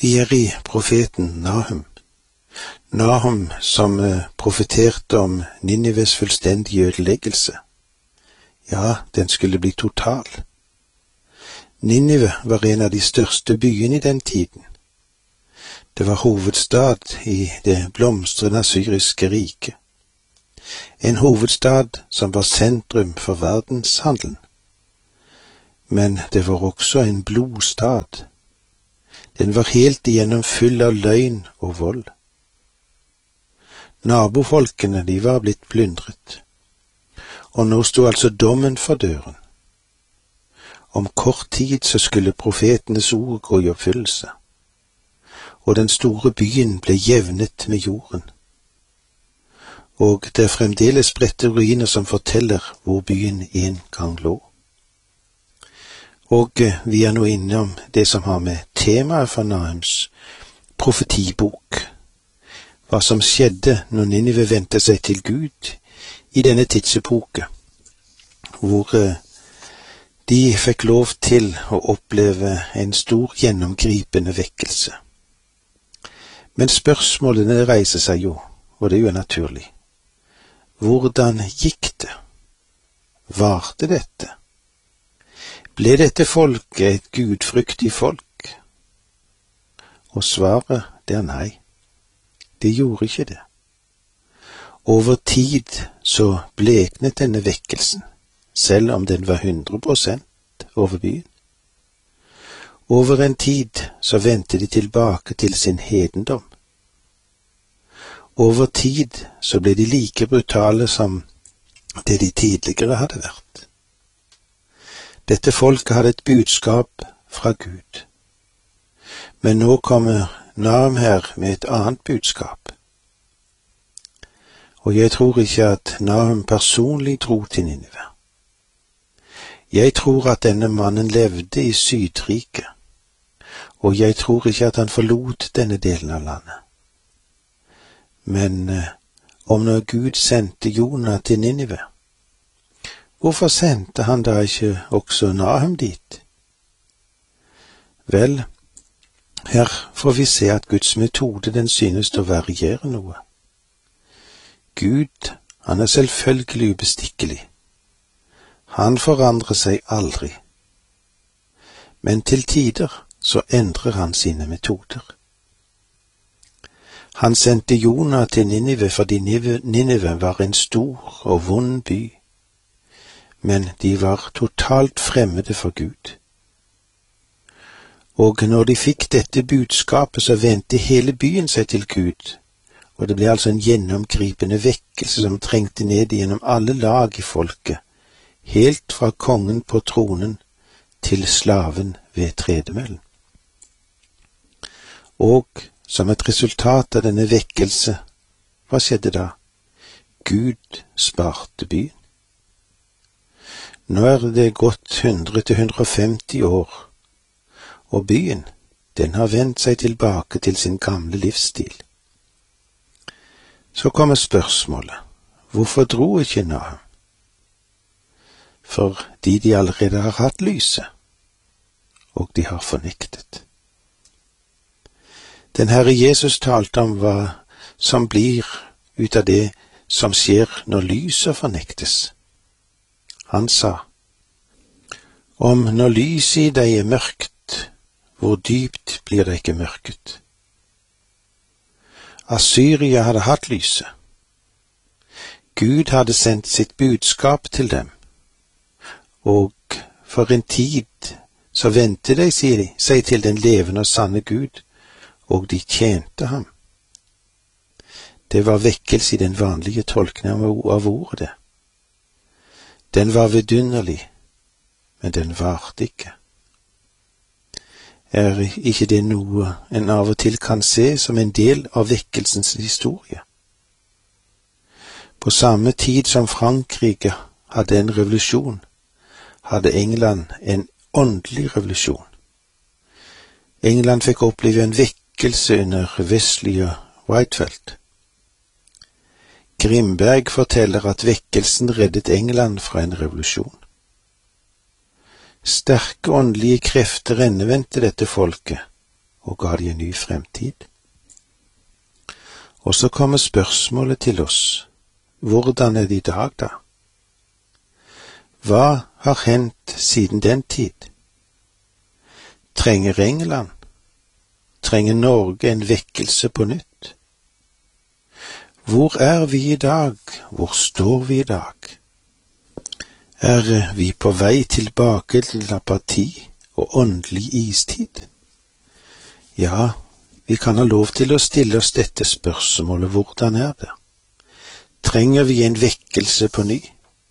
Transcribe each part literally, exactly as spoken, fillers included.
Vi er i profeten Nahum. Nahum som profeterte om Ninives fullstendige ødeleggelse. Ja, den skulle bli total. Ninive var en av de største byene i den tiden. Det var hovedstad i det blomstrende assyriske riket. En hovedstad som var sentrum for verdenshandelen. Men det var også en blodstad. Den var helt igjennom full av løgn og vold. Nabofolkene, de var blitt plyndret. Og nå sto altså dommen for døren. Om kort tid så skulle profetenes ord gå i oppfyllelse. Og den store byen ble jevnet med jorden. Og det er fremdeles spredte ruiner som forteller hvor byen en gang lå. Og vi er nå innom det som har med temaet for Nahums profetibok. Hva som skjedde når Ninive vendte seg til Gud i denne tidsepoke, hvor de fikk lov til å oppleve en stor gjennomgripende vekkelse. Men spørsmålene reiser seg jo, og det er jo naturlig. Hvordan gikk det? Varte dette? Ble dette folket et gudfryktig folk? Og svaret, det er nei. Det gjorde ikke det. Over tid så bleknet denne vekkelsen, selv om den var hundre prosent over byen. Over en tid så vendte de tilbake til sin hedendom. Over tid så ble de like brutale som det de tidligere hadde vært. Dette folket hadde et budskap fra Gud. Men nå kommer Nahum her med et annet budskap. Og jeg tror ikke at Nahum personlig dro til Ninive. Jeg tror at denne mannen levde i Sydriket, og jeg tror ikke at han forlot denne delen av landet. Men eh, om når Gud sendte Jona til Ninive, hvorfor sendte han da ikke også Nahum dit? Vel, her får vi se at Guds metode den synes å variere noe. Gud, han er selvfølgelig ubestikkelig. Han forandrer seg aldri. Men til tider så endrer han sine metoder. Han sendte Jona til Ninive fordi Ninive var en stor og vond by. Men de var totalt fremmede for Gud. Og når de fikk dette budskapet, så vendte hele byen seg til Gud, og det ble altså en gjennomgripende vekkelse som trengte ned gjennom alle lag i folket, helt fra kongen på tronen til slaven ved tredemøllen. Og som et resultat av denne vekkelse, hva skjedde da? Gud sparte byen. Nå er det gått hundre til hundre og femti år, og byen, den har vendt seg tilbake til sin gamle livsstil. Så kommer spørsmålet, hvorfor dro ikke Nahum? Fordi de allerede har hatt lyset, og de har fornektet. Den Herre Jesus talte om hva som blir ut av det som skjer når lyset fornektes. Han sa, om når lyset i deg er mørkt, hvor dypt blir det ikke mørket? Assyria hadde hatt lyset. Gud hadde sendt sitt budskap til dem, og for en tid så vendte de seg til den levende og sanne Gud, og de tjente ham. Det var vekkelse i den vanlige tolkningen av ordet det. Den var vidunderlig, men den varte ikke. Er ikke det noe en av og til kan se som en del av vekkelsens historie? På samme tid som Frankrike hadde en revolusjon, hadde England en åndelig revolusjon. England fikk oppleve en vekkelse under Wesley og Whitefield. Grimberg forteller at vekkelsen reddet England fra en revolusjon. Sterke åndelige krefter endevendte dette folket, og ga de en ny fremtid. Og så kommer spørsmålet til oss, hvordan er det i dag da? Hva har hendt siden den tid? Trenger England? Trenger Norge en vekkelse på nytt? Hvor er vi i dag? Hvor står vi i dag? Er vi på vei tilbake til apati og åndelig istid? Ja, vi kan ha lov til å stille oss dette spørsmålet, hvordan er det? Trenger vi en vekkelse på ny?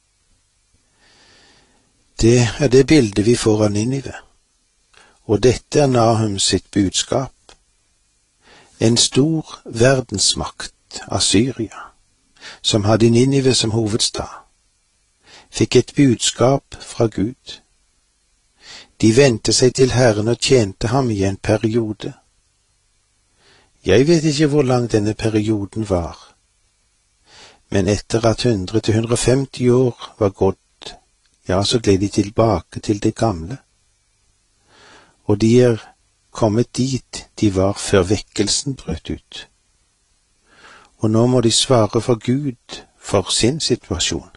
Det er det bildet vi får av Ninive, og dette er Nahum sitt budskap. En stor verdensmakt, Assyria, som hadde Ninive som hovedstad, fikk et budskap fra Gud. De vendte seg til Herren og tjente ham i en periode. Jeg vet ikke hvor lang denne perioden var, men etter at hundre til hundre og femti år var gått, ja, så gled de tilbake til det gamle. Og de er kommet dit de var før vekkelsen brøt ut. Og nå må de svare for Gud for sin situasjon.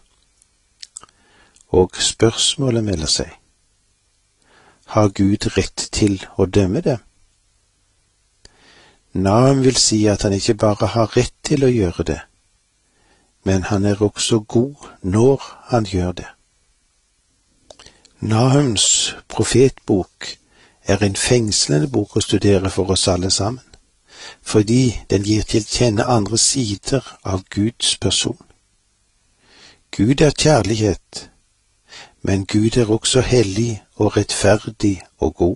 Og spørsmålet melder seg. Har Gud rett til å dømme dem? Nahum vil si at han ikke bare har rett til å gjøre det, men han er også god når han gjør det. Nahums profetbok er en fengslende bok å studere for oss alle sammen, fordi den gir til kjenne andre sider av Guds person. Gud er kjærlighet, men Gud er også hellig og rettferdig og god.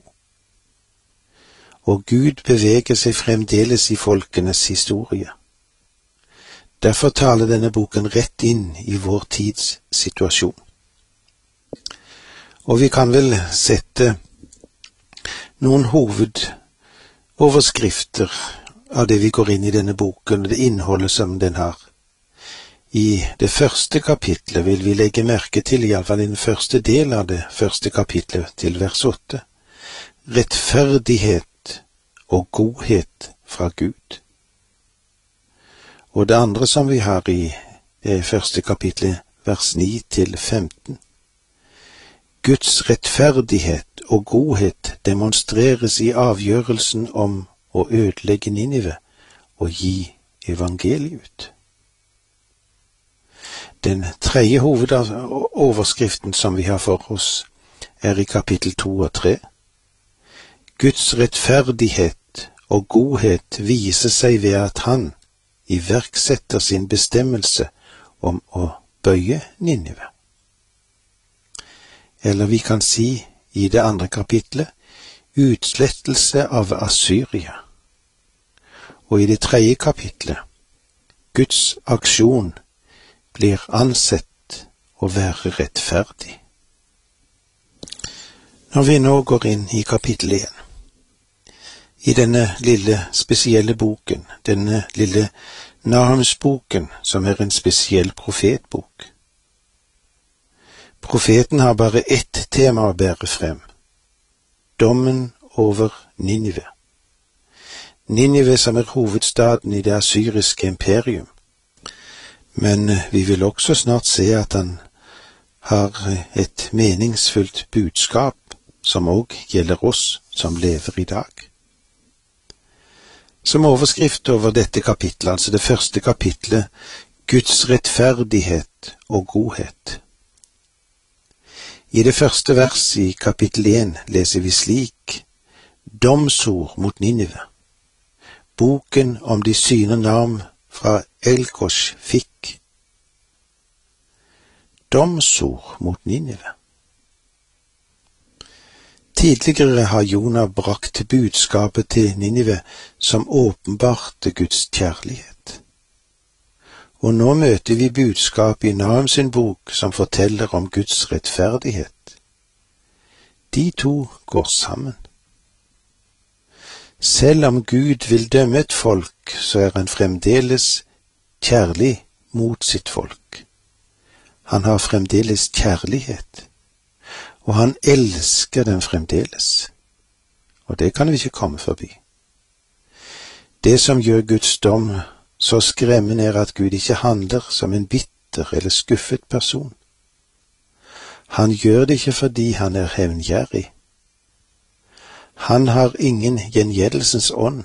Og Gud beveger seg fremdeles i folkenes historie. Derfor taler denne boken rett inn i vår tids situasjon. Og vi kan vel sette noen hovedoverskrifter av det vi går inn i denne boken, og det innholdet som den har. I det første kapitlet vil vi legge merke til, i alle fall i den første del av det første kapitlet til vers åtte, rettferdighet og godhet fra Gud. Og det andre som vi har i det første kapitlet, vers ni til femten, Guds rettferdighet og godhet demonstreres i avgjørelsen om å ødelegge Ninive og gi evangeliet ut. Den tredje hovedoverskriften som vi har for oss, er i kapittel to og tre. Guds rettferdighet og godhet viser seg ved at han iverksetter sin bestemmelse om å bøye Ninive. Eller vi kan si i det andre kapitlet, utslettelse av Assyria. Og i det tredje kapitlet, Guds aksjon blir ansett å være rettferdig. Når vi nå går inn i kapittel én, i denne lille spesielle boken, denne lille Nahumsboken, som er en spesiell profetbok. Profeten har bare ett tema å bære frem, dommen over Ninive. Ninive som er hovedstaden i det assyriske imperium. Men vi vil også snart se at han har et meningsfullt budskap som også gjelder oss som lever i dag. Som overskrift over dette kapitlet, altså det første kapitlet, Guds rettferdighet og godhet. I det første vers i kapittel én leser vi slik, domsord mot Ninive. Boken om de syne navn fra Elkosh fikk. Domsord mot Ninive. Tidligere har Jonah brakt budskapet til Ninive som åpenbarte Guds kjærlighet. Og nå møter vi budskapet i Nahum sin bok som forteller om Guds rettferdighet. De to går sammen. Selv om Gud vil dømme et folk, så er han fremdeles kjærlig mot sitt folk. Han har fremdeles kjærlighet, og han elsker dem fremdeles. Og det kan vi ikke komme forbi. Det som gjør Guds dom så skremmende er at Gud ikke handler som en bitter eller skuffet person. Han gjør det ikke fordi han er hevngjerrig. Han har ingen gjengjeldelsens ånd.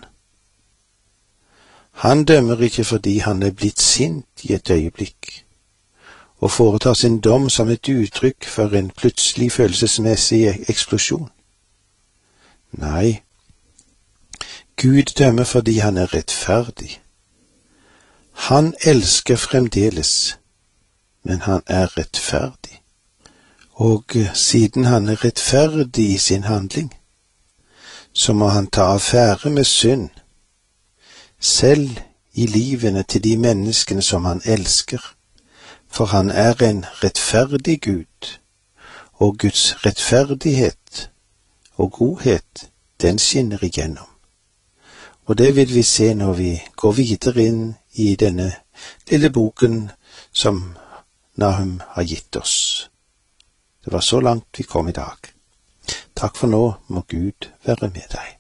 Han dømmer ikke fordi han er blitt sint i et øyeblikk, og foretar sin dom som et uttrykk for en plutselig følelsesmessig eksplosjon. Nei, Gud dømmer fordi han er rettferdig. Han elsker fremdeles, men han er rettferdig. Og siden han er rettferdig i sin handling, så må han ta affære med synd, selv i livene til de menneskene som han elsker, for han er en rettferdig Gud, og Guds rettferdighet og godhet, den skinner igjennom. Og det vil vi se når vi går videre inn i denne lille boken som Nahum har gitt oss. Det var så langt vi kom i dag. Takk for nå, må Gud være med deg.